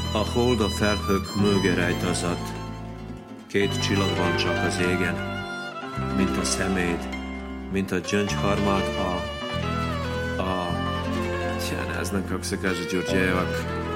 A hold a felhők mögé rejtezett, két csillag van csak az égen, mint a szeméd, mint a gyöngyharmad a... Ja, ne znam kako se kaže Đurđevak.